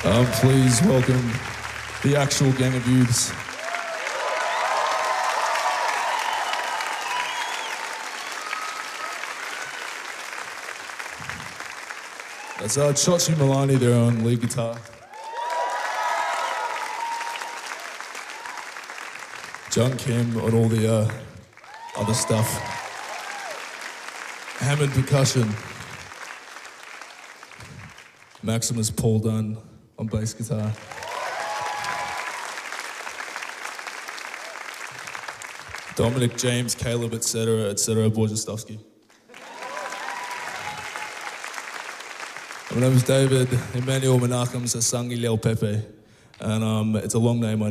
Please welcome the actual gang of youths. That's Chochi Milani there on lead guitar. John Kim on all the other stuff. Hammond percussion. Maximus Paul Dunn on bass guitar. Dominic, James, Caleb, etc., Borjestowski. My name is David Emmanuel Menachem Sasangi Leo Pepe, and it's a long name.